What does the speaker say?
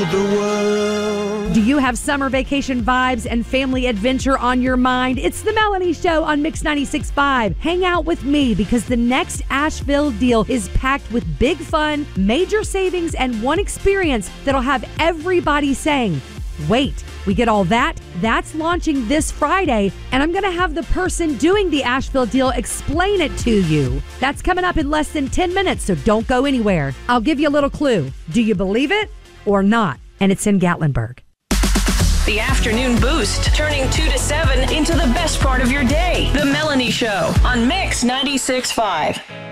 Do you have summer vacation vibes and family adventure on your mind? It's the Melanie Show on Mix 96.5. Hang out with me because the next Asheville deal is packed with big fun, major savings, and one experience that'll have everybody saying, wait, we get all that? That's launching this Friday, and I'm going to have the person doing the Asheville deal explain it to you. That's coming up in less than 10 minutes, so don't go anywhere. I'll give you a little clue. Do you believe it or not? And it's in Gatlinburg. The Afternoon Boost, turning 2 to 7 into the best part of your day. The Melanie Show on Mix 96.5.